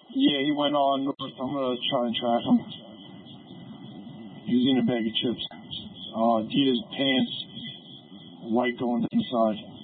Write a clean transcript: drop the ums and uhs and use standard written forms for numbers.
Yeah, he went on north. I'm going to try and track him. He was in a bag of chips. Adidas pants, white going inside.